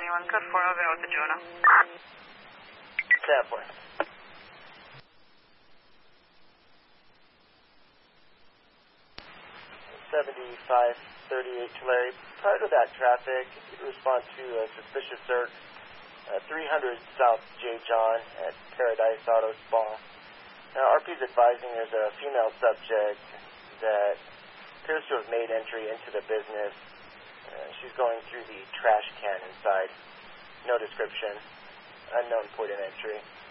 21, code 4 over with the Juno. 10-4. 7538 Tulare. Prior to that traffic, respond to a suspicious search. 300 South J. John at Paradise Auto Spa. Now, RP's advising there's a female subject that appears to have made entry into the business. She's going through the trash can inside. No description. Unknown point of entry.